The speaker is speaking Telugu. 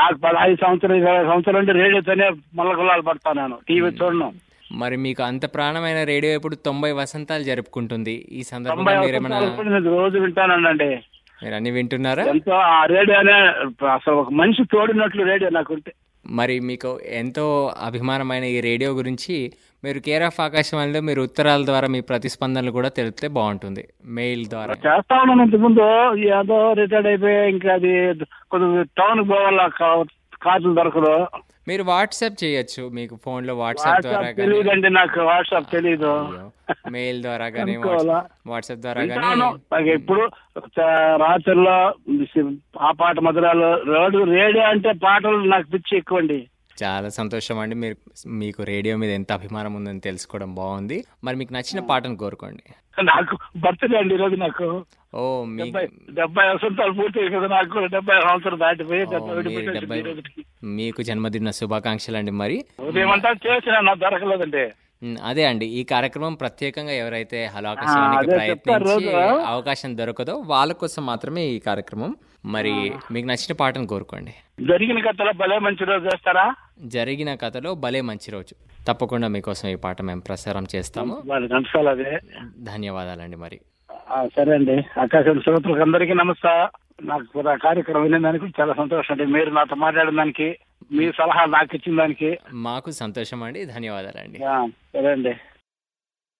నాకు 15 సంవత్సరాలు 20 సంవత్సరాలు అంటే రేడియోతోనే మల్లగుల్లాలు పడతాను, నేను టీవీ చూడను. మరి మీకు అంత ప్రాణమైన రేడియో ఇప్పుడు 90 వసంతాలు జరుపుకుంటుంది. ఈ 90 సందర్భంగా మీరేమైనా వసంతాలు కూడా నేను రోజు వింటానండి. మీరు అన్ని వింటున్నారా? ఎంతో ఆ రేడియోనే అసలు ఒక మనిషి తోడినట్లు రేడియో నాకుంటే. మరి మీకు ఎంతో అభిమానమైన ఈ రేడియో గురించి మీరు కేర్ ఆఫ్ ఆకాశవాణిలో మీరు ఉత్తరాల ద్వారా మీ ప్రతిస్పందనలు కూడా తెలిపితే బాగుంటుంది, మెయిల్ ద్వారా. చేస్తా ఉన్నాను ఇంతకుముందు, ఏదో రిటైర్డ్ అయిపోయి ఇంకా అది కొద్దిగా టౌన్కి పోవాల, కార్లు దొరకదు. మీరు వాట్సాప్ చేయొచ్చు, మీకు ఫోన్లో వాట్సాప్ ద్వారా వాట్సాప్ తెలియదండి, నాకు వాట్సాప్ తెలీదు. మెయిల్ ద్వారా కానీ వాట్సాప్ ద్వారా కానీ. నాకు ఎప్పుడు రాత్రిలో ఆ పాట మధురాలు, రేడియో అంటే పాటలు నాకు పిచ్చి ఎక్కువండి. చాలా సంతోషం అండి, మీకు రేడియో మీద ఎంత అభిమానం ఉందని తెలుసుకోవడం బాగుంది. మరి మీకు నచ్చిన పాటను కోరుకోండి. నాకు బర్త్డే అండి ఈరోజు. నాకు ఓ 70 వసంతాలు పూర్తి కదా, నాకు 70 సంవత్సరాలు దాటిపోయి. మీకు జన్మదిన శుభాకాంక్షలు అండి. మరి ఉదయమంతా చేసిన నాకు దొరకలేదండి. అదే అండి, ఈ కార్యక్రమం ప్రత్యేకంగా ఎవరైతే హలో ఆకాశవాణికి ప్రయత్నించి అవకాశం దొరకదో వాళ్ళ కోసం మాత్రమే ఈ కార్యక్రమం. మరి మీకు నచ్చిన పాటను కోరుకోండి. జరిగిన కథలో భలే మంచి రోజు చేస్తారా? జరిగిన కథలో భలే మంచి రోజు, తప్పకుండా మీకోసం ఈ పాట మేము ప్రసారం చేస్తాము. ధన్యవాదాలండి. మరి సరే అండి, ఆకాశం శ్రోతలకు అందరికీ నమస్కారం. నాకు కార్యక్రమం వినేదానికి చాలా సంతోషం అండి. మీరు నాతో మాట్లాడిన దానికి, మీ సలహా నాకు ఇచ్చిన దానికి మాకు సంతోషం అండి. ధన్యవాదాలండి. సరే అండి.